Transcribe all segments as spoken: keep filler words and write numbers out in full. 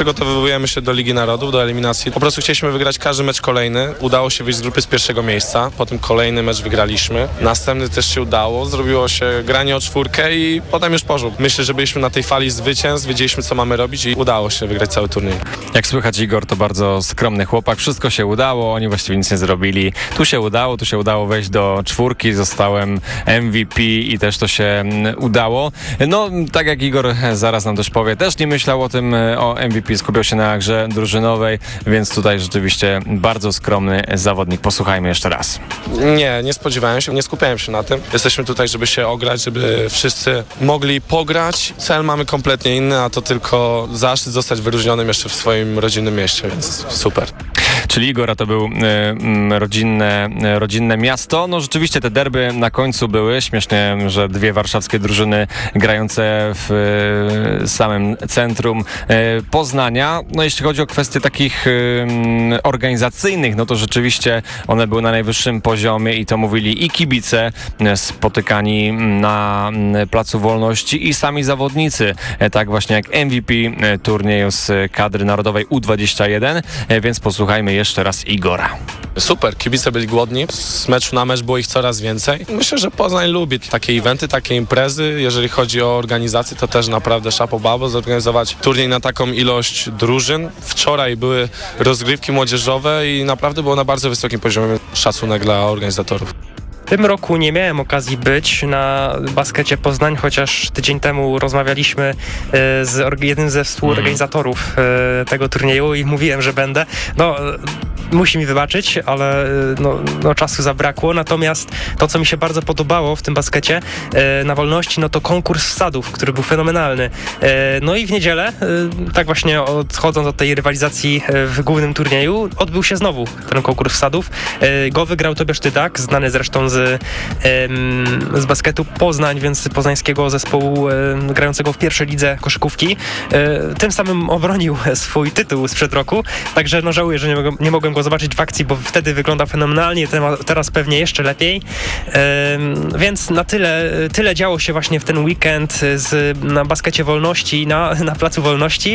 przygotowujemy się do Ligi Narodów, do eliminacji. Po prostu chcieliśmy wygrać każdy mecz kolejny. Udało się wyjść z grupy z pierwszego miejsca. Potem kolejny mecz wygraliśmy. Następny też się udało. Zrobiło się granie o czwórkę i potem już poszło. Myślę, że byliśmy na tej fali zwycięstw, wiedzieliśmy, co mamy robić i udało się wygrać cały turniej. Jak słychać, Igor to bardzo skromny chłopak. Wszystko się udało, oni właściwie nic nie zrobili. Tu się udało, tu się udało wejść do czwórki. Zostałem M V P i też to się udało. No, tak jak Igor zaraz nam też powie, też nie myślał o tym, o M V P, skupiał się na grze drużynowej, więc tutaj rzeczywiście bardzo skromny zawodnik. Posłuchajmy jeszcze raz. Nie, nie spodziewałem się, nie skupiałem się na tym. Jesteśmy tutaj, żeby się ograć, żeby wszyscy mogli pograć. Cel mamy kompletnie inny, a to tylko zaszczyt zostać wyróżnionym jeszcze w swoim rodzinnym mieście, więc super. Czyli Igora to był y, rodzinne, y, rodzinne miasto. No rzeczywiście te derby na końcu były. Śmiesznie, że dwie warszawskie drużyny grające w y, samym centrum y, Poznania. No jeśli chodzi o kwestie takich y, organizacyjnych, no to rzeczywiście one były na najwyższym poziomie i to mówili i kibice y, spotykani na y, Placu Wolności i sami zawodnicy. Y, tak właśnie jak M V P y, turnieju z kadry narodowej U dwadzieścia jeden. Y, więc posłuchajmy jeszcze raz Igora. Super, kibice byli głodni, z meczu na mecz było ich coraz więcej. Myślę, że Poznań lubi takie eventy, takie imprezy. Jeżeli chodzi o organizację, to też naprawdę chapeau babo zorganizować turniej na taką ilość drużyn. Wczoraj były rozgrywki młodzieżowe i naprawdę było na bardzo wysokim poziomie. Szacunek dla organizatorów. W tym roku nie miałem okazji być na baskecie Poznań, chociaż tydzień temu rozmawialiśmy e, z jednym ze współorganizatorów e, tego turnieju i mówiłem, że będę. No, e, musi mi wybaczyć, ale e, no, no, czasu zabrakło. Natomiast to, co mi się bardzo podobało w tym baskecie e, na Wolności, no to konkurs wsadów, który był fenomenalny. E, no i w niedzielę, e, tak właśnie odchodząc od tej rywalizacji e, w głównym turnieju, odbył się znowu ten konkurs wsadów. E, go wygrał Tobiasz Tydak, znany zresztą z z basketu Poznań, więc poznańskiego zespołu grającego w pierwszej lidze koszykówki. Tym samym obronił swój tytuł sprzed roku, także no żałuję, że nie, mogłem, nie mogłem go zobaczyć w akcji, bo wtedy wyglądał fenomenalnie, teraz pewnie jeszcze lepiej. Więc na tyle, tyle działo się właśnie w ten weekend z, na baskecie Wolności, na, na Placu Wolności.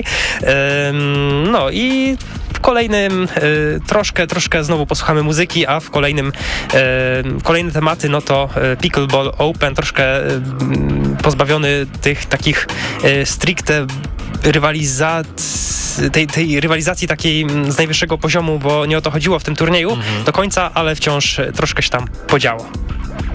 No i w kolejnym troszkę, troszkę znowu posłuchamy muzyki, a w kolejnym kolejne tematy, no to Pickleball Open, troszkę pozbawiony tych takich stricte rywalizacji, tej, tej rywalizacji takiej z najwyższego poziomu, bo nie o to chodziło w tym turnieju mhm. do końca, ale wciąż troszkę się tam podziało.